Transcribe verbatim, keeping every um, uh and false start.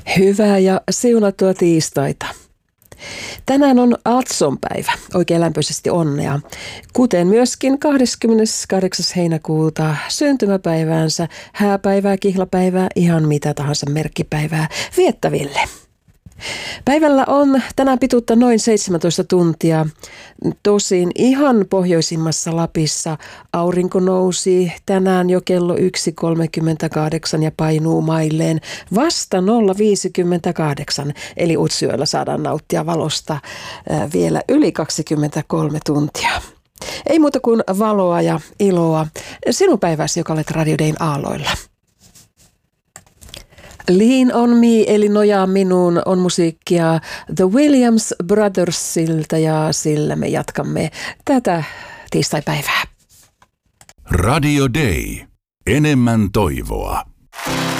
Hyvää ja siunattua tiistaita. Tänään on Atson päivä, oikein lämpöisesti onnea, kuten myöskin kahdeskymmeneskahdeksas heinäkuuta syntymäpäiväänsä, hääpäivää, kihlapäivää, ihan mitä tahansa merkkipäivää viettäville. Päivällä on tänään pituutta noin seitsemäntoista tuntia. Tosin ihan pohjoisimmassa Lapissa aurinko nousi tänään jo kello yksi kolmekymmentäkahdeksan ja painuu mailleen vasta nolla viisikymmentäkahdeksan. Eli Utsjoella saadaan nauttia valosta vielä yli kaksikymmentäkolme tuntia. Ei muuta kuin valoa ja iloa sinun päiväsi, joka olet Radio Dayn aalloilla. Lean on me, eli nojaa minuun, on musiikkia The Williams Brothersilta ja sillä me jatkamme tätä tiistaipäivää. Radio Day. Enemmän toivoa.